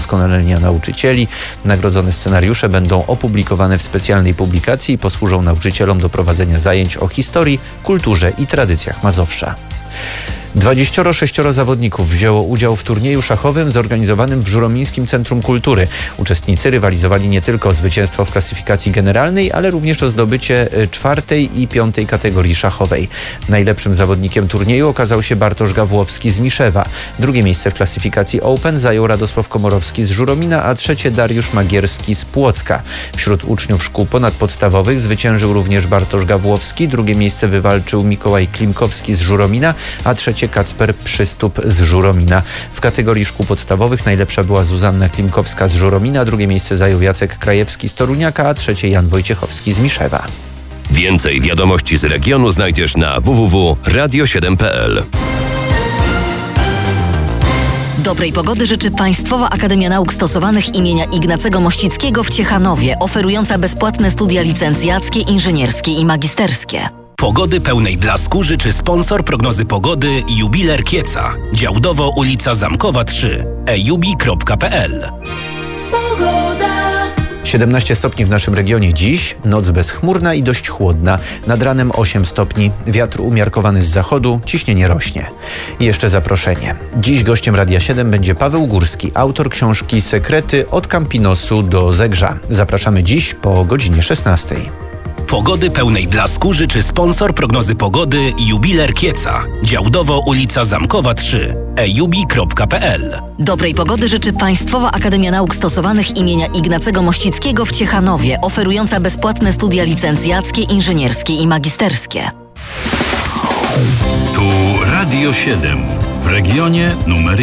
doskonalenia nauczycieli. Nagrodzone scenariusze będą opublikowane w specjalnej publikacji i posłużą nauczycielom do prowadzenia zajęć o historii, kulturze i tradycjach Mazowsza. 26 zawodników wzięło udział w turnieju szachowym zorganizowanym w Żuromińskim Centrum Kultury. Uczestnicy rywalizowali nie tylko o zwycięstwo w klasyfikacji generalnej, ale również o zdobycie 4. i 5. kategorii szachowej. Najlepszym zawodnikiem turnieju okazał się Bartosz Gawłowski z Miszewa. Drugie miejsce w klasyfikacji Open zajął Radosław Komorowski z Żuromina, a trzecie Dariusz Magierski z Płocka. Wśród uczniów szkół ponadpodstawowych zwyciężył również Bartosz Gawłowski. Drugie miejsce wywalczył Mikołaj Klimkowski z Żuromina, a trzecie Kacper Przystub z Żuromina. W kategorii szkół podstawowych najlepsza była Zuzanna Klimkowska z Żuromina, drugie miejsce zajął Jacek Krajewski z Toruniaka, a trzecie Jan Wojciechowski z Miszewa. Więcej wiadomości z regionu znajdziesz na www.radio7.pl. Dobrej pogody życzy Państwowa Akademia Nauk Stosowanych imienia Ignacego Mościckiego w Ciechanowie, oferująca bezpłatne studia licencjackie, inżynierskie i magisterskie. Pogody pełnej blasku życzy sponsor prognozy pogody Jubiler Kieca. Działdowo ulica Zamkowa 3. ejubi.pl. 17 stopni w naszym regionie dziś, noc bezchmurna i dość chłodna. Nad ranem 8 stopni, wiatr umiarkowany z zachodu, ciśnienie rośnie. I jeszcze zaproszenie. Dziś gościem Radia 7 będzie Paweł Górski, autor książki Sekrety od Campinosu do Zegrza. Zapraszamy dziś po godzinie 16. Pogody pełnej blasku życzy sponsor prognozy pogody Jubiler Kieca. Działdowo ulica Zamkowa 3. ejubi.pl. Dobrej pogody życzy Państwowa Akademia Nauk Stosowanych imienia Ignacego Mościckiego w Ciechanowie, oferująca bezpłatne studia licencjackie, inżynierskie i magisterskie. Tu Radio 7 w regionie numer